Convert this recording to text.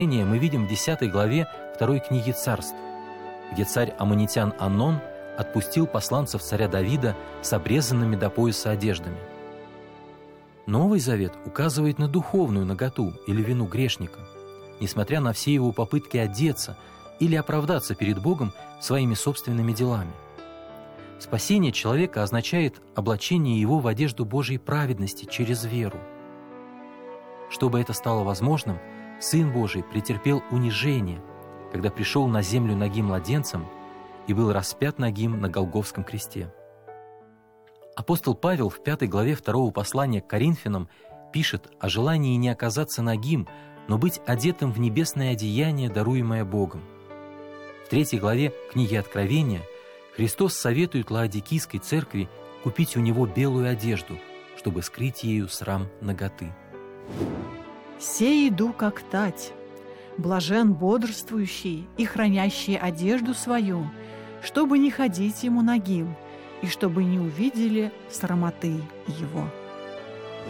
Мы видим в 10 главе 2 книги Царств, где царь аммонитян Онон отпустил посланцев царя Давида с обрезанными до пояса одеждами. Новый Завет указывает на духовную наготу или вину грешника, несмотря на все его попытки одеться или оправдаться перед Богом своими собственными делами. Спасение человека означает облачение его в одежду Божьей праведности через веру. Чтобы это стало возможным, Сын Божий претерпел унижение, когда пришел на землю нагим младенцем и был распят нагим на Голгофском кресте. Апостол Павел в 5 главе 2 послания к Коринфянам пишет о желании не оказаться нагим, но быть одетым в небесное одеяние, даруемое Богом. В 3 главе книги Откровения Христос советует Лаодикийской церкви купить у Него белую одежду, чтобы скрыть ею срам наготы. «Сей иду, как тать, блажен бодрствующий и хранящий одежду свою, чтобы не ходить ему нагим, и чтобы не увидели срамоты его».